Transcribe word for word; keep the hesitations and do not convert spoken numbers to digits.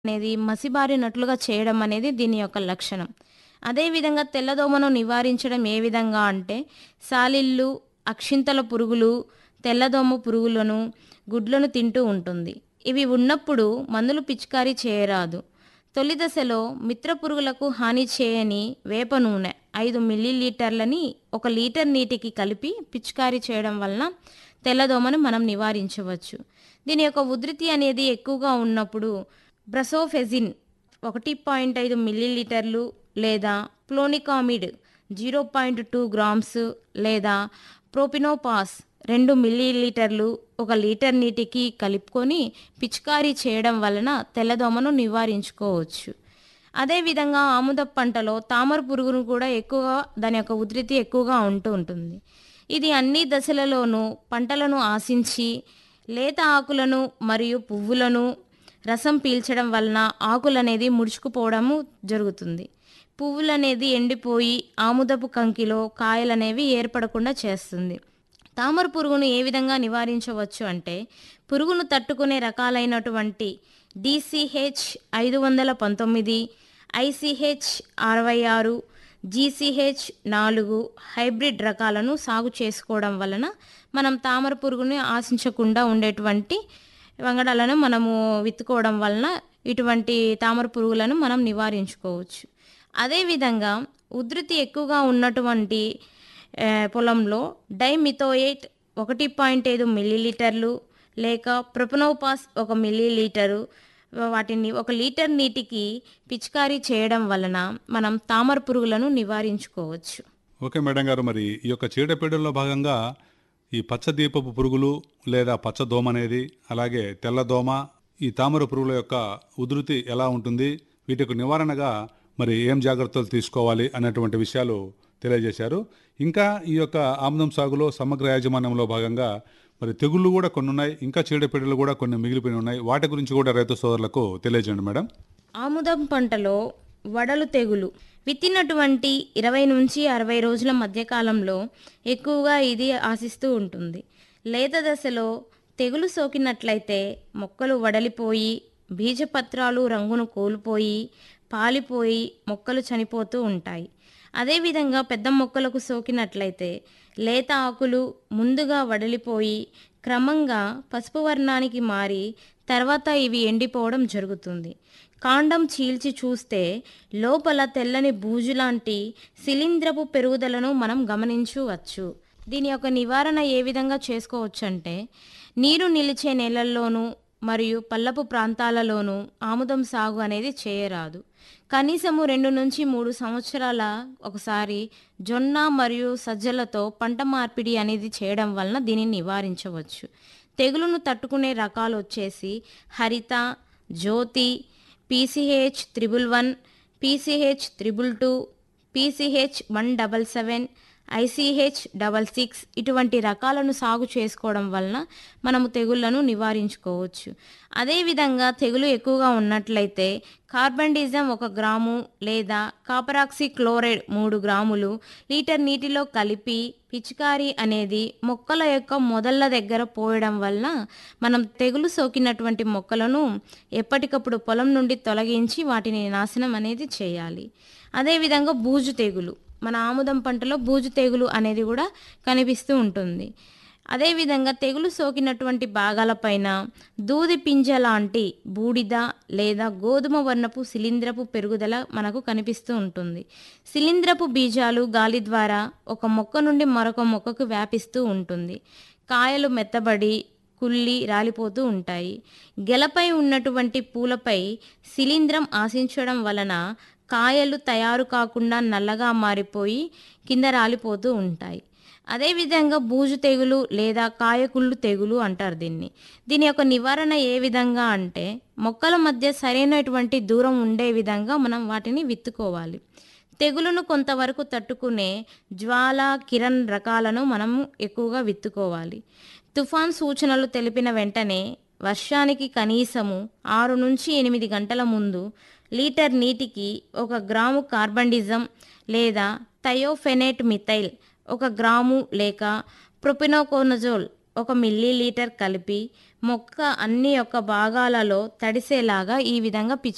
అనేది మసిబారినట్లుగా చేయడం అనేది దీని యొక్క లక్షణం. అదేవిధంగా తెల్లదోమను నివారించడం ఏ విధంగా అంటే సాలిళ్ళు, అక్షింతల పురుగులు, తెల్లదోమ పురుగులను, గుడ్లను తింటూ ఉంటుంది. ఇవి ఉన్నప్పుడు మందులు పిచికారీ చేయరాదు. తొలి దశలో మిత్ర పురుగులకు హాని చేయని వేప నూనె ఐదు మిల్లీలీటర్లని ఒక లీటర్ నీటికి కలిపి పిచికారీ చేయడం వలన తెల్లదోమను మనం నివారించవచ్చు. దీని యొక్క ఉధృతి అనేది ఎక్కువగా ఉన్నప్పుడు బ్రసోఫెజిన్ ఒకటి పాయింట్ ఐదు మిల్లీలీటర్లు లేదా ప్లోనికామిడ్ జీరో పాయింట్ టూ గ్రామ్స్ లేదా ప్రోపినోపాస్ రెండు మిల్లీలీటర్లు ఒక లీటర్ నీటికి కలుపుకొని పిచికారీ చేయడం వలన తెల్లదోమను నివారించుకోవచ్చు. అదేవిధంగా ఆముద పంటలో తామర పురుగును కూడా ఎక్కువగా దాని యొక్క ఉధృతి ఎక్కువగా ఉంటూ ఉంటుంది. ఇది అన్ని దశలలోనూ పంటలను ఆశించి లేత ఆకులను మరియు పువ్వులను రసం పీల్చడం వలన ఆకులనేది ముడుచుకుపోవడము జరుగుతుంది. పువ్వులనేది ఎండిపోయి ఆముదపు కంకిలో కాయలనేవి ఏర్పడకుండా చేస్తుంది. తామర పురుగును ఏ విధంగా నివారించవచ్చు అంటే పురుగును తట్టుకునే రకాలైనటువంటి డిసిహెచ్ ఐదు వందల పంతొమ్మిది, ఐసిహెచ్ అరవై ఆరు, జీసిహెచ్ నాలుగు హైబ్రిడ్ రకాలను సాగు చేసుకోవడం వలన మనం తామర పురుగుని ఆశించకుండా ఉండేటువంటి వంగడాలను మనము విత్తుకోవడం వలన ఇటువంటి తామర పురుగులను మనం నివారించుకోవచ్చు. అదేవిధంగా ఉధృతి ఎక్కువగా ఉన్నటువంటి ఆ, పొలంలో డైమిథోయేట్ ఒకటి పాయింట్ ఐదు మిల్లీలీటర్లు లేక ప్రొపనోపాస్ ఒక మిల్లీలీటరు వాటిని ఒక లీటర్ నీటికి పిచికారీ చేయడం వలన మనం తామర పురుగులను నివారించుకోవచ్చు. ఓకే మేడం గారు, మరి ఈ యొక్క చీడపీడల్లో భాగంగా ఈ పచ్చ దీపపు పురుగులు లేదా పచ్చ దోమ అనేది, అలాగే తెల్లదోమ, ఈ తామర పురుగుల యొక్క ఉధృతి ఎలా ఉంటుంది, వీటికి నివారణగా మరి ఏం జాగ్రత్తలు తీసుకోవాలి అనేటువంటి విషయాలు తెలియజేశారు. ఇంకా ఈ యొక్క ఆముదం సాగులో సమగ్ర యాజమాన్యంలో భాగంగా మరి తెగుళ్ళు కూడా కొన్ని ఉన్నాయి, ఇంకా చీడపీడలు కూడా కొన్ని మిగిలిపోయి ఉన్నాయి. వాటి గురించి కూడా రైతు సోదరులకు తెలియజేయండి మేడం. ఆముదం పంటలో వడలు తెగులు విత్తినటువంటి ఇరవై నుంచి అరవై రోజుల మధ్యకాలంలో ఎక్కువగా ఇది ఆశిస్తూ ఉంటుంది. లేత దశలో తెగులు సోకినట్లయితే మొక్కలు వడలిపోయి బీజపత్రాలు రంగును కోల్పోయి పాలిపోయి మొక్కలు చనిపోతూ ఉంటాయి. అదేవిధంగా పెద్ద మొక్కలకు సోకినట్లయితే లేత ఆకులు ముందుగా వడలిపోయి క్రమంగా పసుపు వర్ణానికి మారి తర్వాత ఇవి ఎండిపోవడం జరుగుతుంది. కాండం చీల్చి చూస్తే లోపల తెల్లని బూజు లాంటి శిలీంధ్రపు పెరుగుదలను మనం గమనించవచ్చు. దీని యొక్క నివారణ ఏ విధంగా చేసుకోవచ్చు అంటే నీరు నిలిచే నేలల్లోనూ మరియు పల్లపు ప్రాంతాలలోనూ ఆముదం సాగు అనేది చేయరాదు. కనీసము రెండు నుంచి మూడు సంవత్సరాల ఒకసారి జొన్న మరియు సజ్జలతో పంట మార్పిడి అనేది చేయడం వలన దీనిని నివారించవచ్చు. తెగులును తట్టుకునే రకాలు వచ్చేసి హరిత, జ్యోతి, PCH triple one, PCH triple two, PCH one double seven, ICH double six ఇటువంటి రకాలను సాగు చేసుకోవడం వలన మనము తెగుళ్లను నివారించుకోవచ్చు. అదేవిధంగా తెగులు ఎక్కువగా ఉన్నట్లయితే కార్బండిజం ఒక గ్రాము లేదా కాపరాక్సి క్లోరైడ్ మూడు గ్రాములు లీటర్ నీటిలో కలిపి పిచికారీ అనేది మొక్కల యొక్క మొదళ్ళ దగ్గర పోయడం వలన మనం తెగులు సోకినటువంటి మొక్కలను ఎప్పటికప్పుడు పొలం నుండి తొలగించి వాటిని నాశనం అనేది చేయాలి. అదేవిధంగా బూజు తెగులు, మన ఆముదం పంటలో బూజు తెగులు అనేది కూడా కనిపిస్తూ ఉంటుంది. అదేవిధంగా తెగులు సోకినటువంటి భాగాలపైన దూది పింజ లాంటి బూడిద లేదా గోధుమ వర్ణపు శిలీంధ్రపు పెరుగుదల మనకు కనిపిస్తూ ఉంటుంది. శిలీంధ్రపు బీజాలు గాలి ద్వారా ఒక మొక్క నుండి మరొక మొక్కకు వ్యాపిస్తూ ఉంటుంది. కాయలు మెత్తబడి కుళ్ళి రాలిపోతూ ఉంటాయి. గెలపై ఉన్నటువంటి పూలపై శిలీంధ్రం ఆశించడం వలన కాయలు తయారు కాకుండా నల్లగా మారిపోయి కింద రాలిపోతూ ఉంటాయి. అదేవిధంగా బూజు తెగులు లేదా కాయకుళ్ళు తెగులు అంటారు దీన్ని. దీని యొక్క నివారణ ఏ విధంగా అంటే మొక్కల మధ్య సరైనటువంటి దూరం ఉండే విధంగా మనం వాటిని విత్తుకోవాలి. తెగులును కొంతవరకు తట్టుకునే జ్వాల, కిరణ్ రకాలను మనము ఎక్కువగా విత్తుకోవాలి. తుఫాన్ సూచనలు తెలిపిన వెంటనే వర్షానికి కనీసము ఆరు నుంచి ఎనిమిది గంటల ముందు లీటర్ నీటికి ఒక గ్రాము కార్బండిజం లేదా థయోఫెనేట్ మిథైల్ ఒక గ్రాము లేక ప్రొపినోకోనజోల్ ఒక మిల్లీ లీటర్ కలిపి మొక్క అన్ని యొక్క భాగాలలో తడిసేలాగా ఈ విధంగా పిచికారీ